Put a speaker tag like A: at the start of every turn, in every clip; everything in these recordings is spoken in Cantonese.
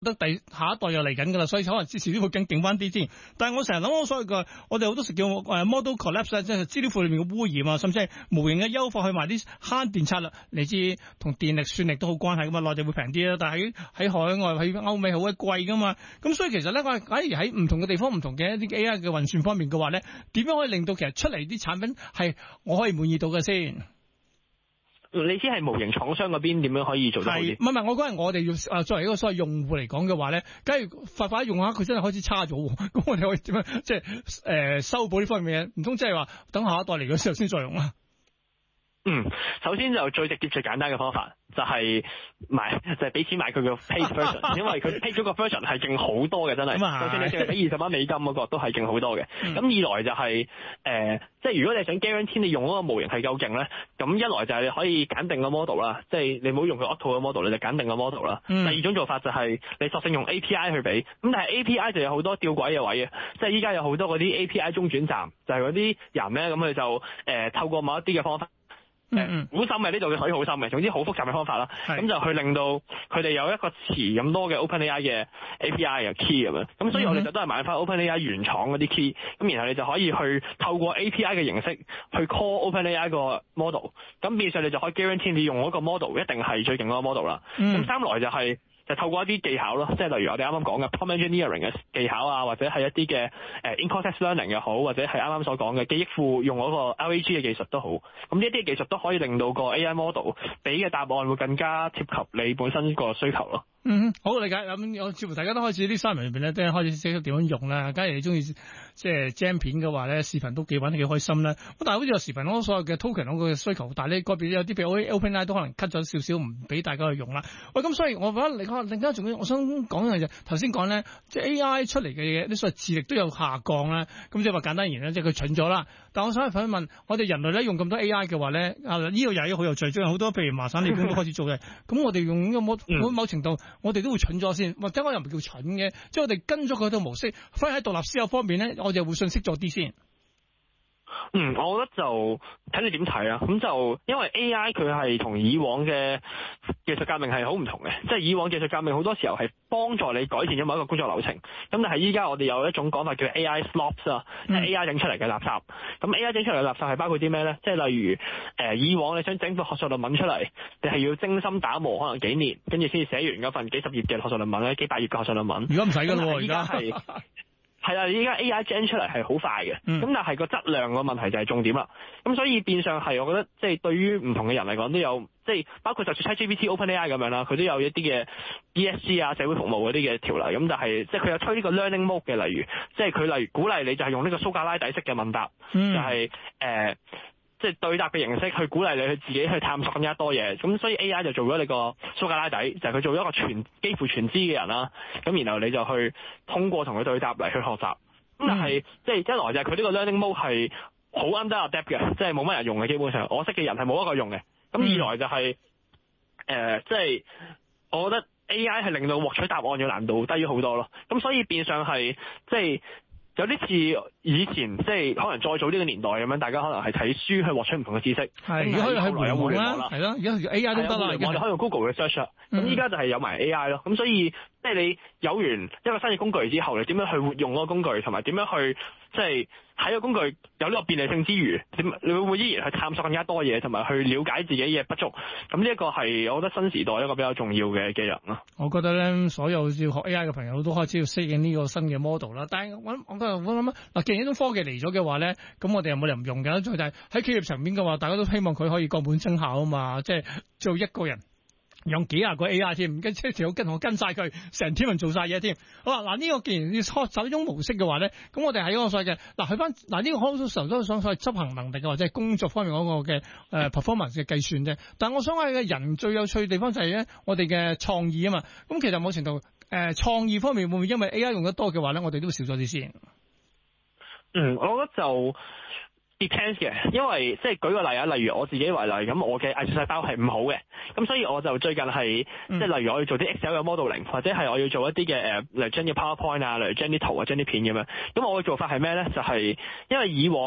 A: 得下一代又嚟緊㗎啦，所以可能遲啲會更勁翻啲先。但係我成日諗，所謂嘅我哋好多時叫model collapse 即係資料庫裏面嘅污染啊，甚至係模型嘅優化去埋啲慳電策略，你知同電力算力都好關係㗎嘛，內地會平啲啦，但係喺海外喺歐美好鬼貴㗎嘛。咁所以其實咧，我假如喺唔同嘅地方、唔同嘅一啲 AI 嘅運算方面嘅話咧，點樣可以令到其實出嚟啲產品係我可以滿意到嘅先？
B: 你知係模型廠商嗰邊點樣可以做到好啲？
A: 唔係，我覺得我哋要作為一個所謂用戶嚟講嘅話咧，假如快用下佢真係開始差咗，咁我哋可以點樣即係修補呢方面嘅嘢？唔通即係話等下一代嚟嘅時候先再用啊？
B: 首先就最直接最簡單嘅方法就係俾錢買佢個 paid version， 因為佢 paid 咗個 version 係勁好多嘅，真係。就算你淨係俾20蚊美金嗰個都係勁好多嘅。咁二來就係即係如果你想 guarantee 你用嗰個模型係夠勁咧，咁一來就係你可以揀定個 model 啦，即係你唔好用佢 auto 嘅 model， 你就揀定個 model 啦。第二種做法就係你索性用 API 去俾，咁但係 API 就有好多吊詭嘅位嘅，即係依家有好多嗰啲 API 中轉站，就係嗰啲人咧，咁佢就透過某一啲嘅方法。好深嘅，呢度嘅水好深嘅，總之好複雜嘅方法啦，咁就去令到佢哋有一個池咁多嘅 OpenAI 嘅 API 嘅 key 咁樣，咁所以我哋就都係買翻 OpenAI 原廠嗰啲 key，咁然後你就可以去透過 API 嘅形式去 call OpenAI 個 model， 咁變相你就可以 guarantee 你用嗰個 model 一定係最勁嗰個 model 啦。咁三來就係就透過一啲技巧咯，即係例如我哋啱啱講嘅 prompt engineering 嘅技巧啊，或者係一啲嘅in-context learning 又好，或者係啱啱所講嘅記憶庫用嗰個 LAG 嘅技術都好，咁呢一啲技術都可以令到個 AI model 俾嘅答案會更加貼合你本身個需求咯。
A: 好理解。咁我似乎大家都開始啲新聞裏邊咧，都開始識得點樣用啦。假如你中意即係 Jam 片嘅話咧，視頻都幾玩得幾開心啦。咁但係好似有視頻嗰個所謂嘅 token 嗰個需求，但係呢嗰邊有啲譬如 OpenAI 都可能 cut 咗少少，唔俾大家去用啦。喂，咁所以我覺得另加仲要，我想講一樣嘢，頭先講咧，即係 AI 出嚟嘅嘢，啲所謂智力都有下降啦。咁即係話簡單而言咧，即係佢蠢咗啦。但我想去問，我哋人類咧用咁多 AI 嘅話咧，呢個又係好有趣，最近好多譬如麻省理工都開始做嘅。咁我哋用呢個某程度，我哋都會蠢咗先，或者我又唔叫蠢嘅，即係我哋跟咗佢套模式，反而喺獨立思考方面咧，我哋會信息咗啲先。
B: 我覺得就睇你點睇啦。咁就因為 AI 佢係同以往嘅技術革命係好唔同嘅，即係以往技術革命好多時候係幫助你改善咗某一個工作流程。咁但係依家我哋有一種講法叫 AI slops 啊，即係 AI 整出嚟嘅垃圾。咁 AI 整出嚟嘅垃圾係包括啲咩咧？即係例如以往你想整個學術論文出嚟，你係要精心打磨可能幾年，跟住先至寫完嗰份幾十頁嘅學術論文咧，幾百頁嘅學術論文。
A: 而家唔使㗎咯，
B: 而家係。係啦，依家 AI gen 出嚟係好快嘅，咁但係個質量個問題就係重點啦。咁所以變相係我覺得即係對於唔同嘅人嚟講都有，即係包括就算 ChatGPT、OpenAI 咁樣啦，佢都有一啲嘅 ESG 啊、社會服務嗰啲嘅條例。咁但係即係佢有推呢個 learning mode 嘅，例如即係佢例如鼓勵你就係用呢個蘇格拉底式嘅問答，就係即係對答嘅形式去鼓勵你去自己去探索更加多嘢，咁所以 AI 就做咗你個蘇格拉底，就係佢做咗一個幾乎全知嘅人啦。咁然後你就去通過同佢對答嚟去學習。咁但係即係一來就係佢呢個 learning mode 係好 under adapt 嘅，即係冇乜人用嘅基本上，我識嘅人係冇一個用嘅。咁二來就係即係我覺得 AI 係令到獲取答案嘅難度低咗好多咯。咁所以變相係即係。有啲似以前，即係可能再早呢個年代咁樣，大家可能係睇書去獲取唔同嘅知識。係，而家可以喺互聯網啦，係咯，而家 AI 都得啦。我哋可以用 Google 嘅 search，咁依家就係有埋 AI 咯。咁所以即係你有完一個新嘅工具之後，你點樣去活用嗰個工具，同埋點樣去即係喺個工具有呢個便利性之餘，你會依然去探索更加多嘢，同埋去了解自己嘅不足。咁呢一個係我覺得新時代一個比較重要嘅技能咯。我覺得咧，所有要學 AI 嘅朋友都開始要適應呢個新嘅 model 啦。但係我諗嗱，既然呢種科技嚟咗嘅話咧，咁我哋又冇理由唔用㗎。但係喺企業層面嘅話，大家都希望佢可以降本增效啊嘛，即係做一個人。用幾廿個 AI 添，唔跟即係條跟我跟晒佢，成天人做晒嘢添。好啦，嗱呢個既然要走呢種模式嘅話咧，咁我哋喺嗰個所謂嘅嗱去翻嗱呢個好多時候都想所謂執行能力或者係工作方面嗰個嘅performance 嘅計算啫。但係我想話嘅人最有趣嘅地方就係咧，我哋嘅創意啊嘛。咁其實某程度創意方面會唔會因為 AI 用得多嘅話咧，我哋都會少咗啲先？我覺得就。depends 嘅，因為即係舉個例啊，例如我自己為例，咁我嘅藝術細胞係唔好嘅，咁所以我就最近係即係例如我要做啲 Excel 嘅 modeling，或者係我要做一啲嘅例如將啲 PowerPoint 啊，例如將啲圖啊，將啲片咁樣，咁我嘅做法係咩咧？就係因為以往你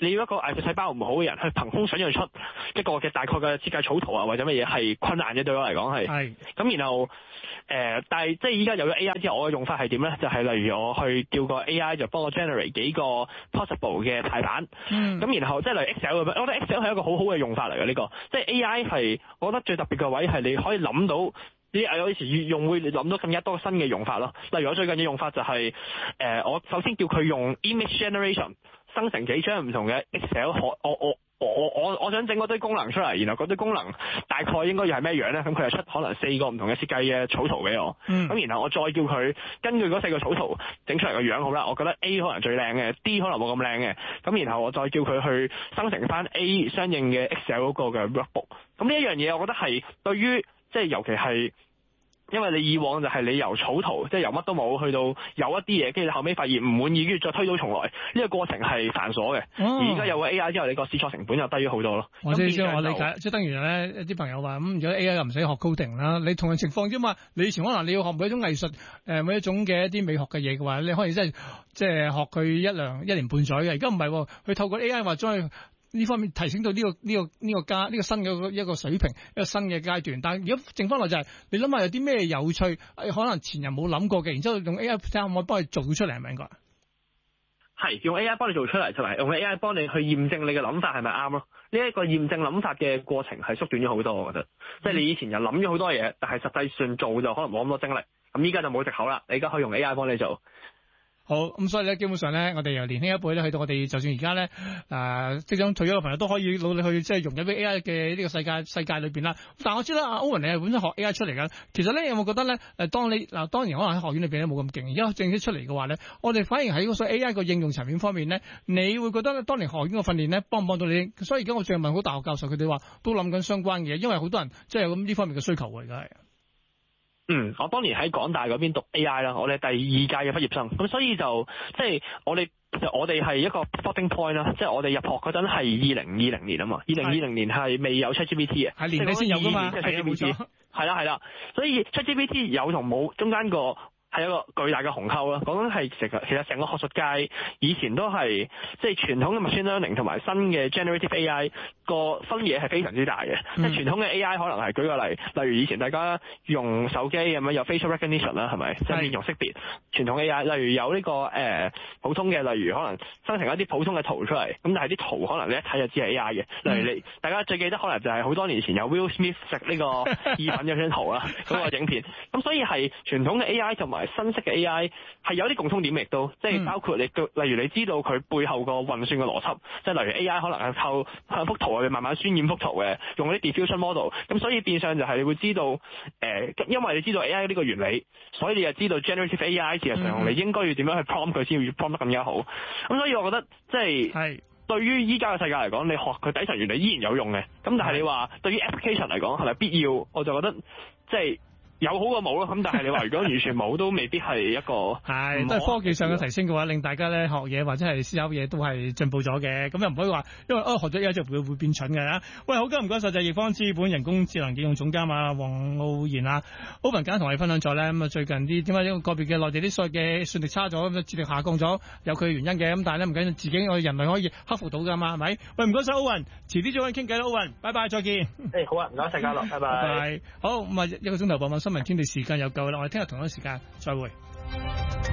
B: 你要一個藝術細胞唔好嘅人去憑空想像出一個嘅大概嘅設計草圖啊或者乜嘢係困難嘅，對我嚟講係。係。咁然後但係即係依家有咗 AI 之後，我嘅用法係點咧？就係例如我去叫個 AI 就幫我 generate 幾個 possible 嘅排版。咁然後即係例如 Excel 咁樣，我覺得 Excel 係一個好好嘅用法嚟嘅呢個。即係 AI 係我覺得最特別嘅位係你可以諗到。有時用會諗到更加多新嘅用法咯。例如我最近嘅用法就係我首先叫佢用 image generation 生成幾張唔同嘅 Excel， 我想整嗰堆功能出嚟，然後嗰堆功能大概應該要係咩樣咧？咁佢就出可能4個唔同嘅設計嘅草圖俾我。咁然後我再叫佢根據嗰4個草圖整出嚟個樣好啦。我覺得 A 可能最靚嘅 ，D 可能冇咁靚嘅。咁然後我再叫佢去生成翻 A 相應嘅 Excel 嗰個嘅 workbook。咁呢一樣嘢，我覺得係對於即係尤其係。因為你以往就係你由草圖，即係由乜都冇去到有一啲嘢，跟住後尾發現唔滿意，跟住再推倒重來，呢個過程係繁瑣嘅。而家有個 AI 之後，你個試錯成本又低咗好多咯。我理解，
A: 即係等於咧一啲朋友話咁，如果 AI 又唔使學 coding 啦，你同樣情況啫嘛。你以前可能你要學每一種藝術每一種嘅一啲美學嘅嘢嘅話，你可以即係學佢一年半載嘅。而家唔係，佢透過 AI 話將佢。呢方面提升到呢個新嘅一個水平，一個新嘅階段。但係如果剩翻落就係、你諗下有啲咩有趣，可能前人冇諗過嘅，然之後用 AI 睇下可唔可以幫你做出嚟，係咪應該？
B: 係用 AI 幫你做出嚟，同埋用 AI 幫你去驗證你嘅諗法係咪啱咯？呢一個驗證諗法嘅過程係縮短咗好多，我覺得。即係你以前又諗咗好多嘢，但係實際上做就可能冇咁多精力。咁依家就冇藉口啦，你而家可以用 AI 幫你做。好
A: 咁，所以咧，基本上咧，我哋由年輕一輩咧，去到我哋就算而家咧，即將退休嘅朋友都可以努力去即係融入啲 AI 嘅呢個世界裏邊啦。但係我知啦，阿 Owen 你係本身學 AI 出嚟㗎。其實咧，有冇覺得咧？當然可能喺學院裏邊咧冇咁勁，而家正式出嚟嘅話咧，我哋反而喺嗰個 AI 個應用層面方面咧，你會覺得當年學院嘅訓練咧幫唔幫到你？所以而家我最近問好大學教授，佢哋話都諗緊相關嘅嘢，因為好多人即係有咁呢方面嘅需求喎，而家係。
B: 我當年喺港大嗰邊讀 AI 啦，我哋第2屆嘅畢業生，咁所以就即係我哋係一個 starting point 啦，即係我哋入學嗰陣係2020年啊嘛，2020年係未有 ChatGPT 嘅，係年尾先有噶嘛，係啦，所以 ChatGPT 有同冇中間個。係一個巨大嘅鴻溝啦。講緊係其實成個學術界以前都係即係傳統嘅 machine learning 同埋新嘅 generative AI 個分野係非常之大嘅。即係傳統嘅 AI 可能係舉個例如以前大家用手機咁樣有 facial recognition 啦，係咪？即係面容識別。傳統 AI 例如有呢個普通嘅，例如可能生成一啲普通嘅圖出嚟，咁但係啲圖可能你一睇就知係 AI 嘅。例如大家最記得可能就係好多年前有 Will Smith 食呢個意粉嗰張圖啦，嗰個影片。咁所以係傳統嘅 AI 同埋新式嘅 AI 係有啲共通點，亦都即係包括例如你知道佢背後個運算嘅邏輯，即係例如 AI 可能係靠向幅圖去慢慢渲染幅圖嘅，用嗰啲 diffusion model， 咁所以變相就係你會知道因為你知道 AI 呢個原理，所以你就知道 generative AI 事實上你應該要點樣去 prompt 佢先要 prompt 得更加好。咁所以我覺得即係對於依家嘅世界嚟講，你學佢底層原理依然有用嘅。咁但係你話對於 application 嚟講係咪必要？我就覺得即係。有好過冇咯，咁但係你話如果完全冇都未必係一個係都係科技上嘅提升嘅話，令大家咧學嘢或者係思考嘢都係進步咗嘅。咁又唔可以話因為學咗嘢就會變蠢嘅。喂，好嘅，唔該晒，就係易方資本人工智能應用總監黃浩然啊，Owen簡同我哋分享咗咧。咁啊最近啲點解呢個別嘅內地啲所謂嘅算力差咗，咁智力下降咗，有佢嘅原因嘅。咁但係咧唔緊要，自己我哋人類可以克服到㗎嘛，係咪？喂，唔該晒 Owen，遲啲再可以傾偈啦 Owen，拜拜，再見。 好啊，唔該晒嘉樂，拜拜。
A: 好，咁啊1個鐘頭播放新聞天地時間又夠啦，我哋聽日同一時間再會。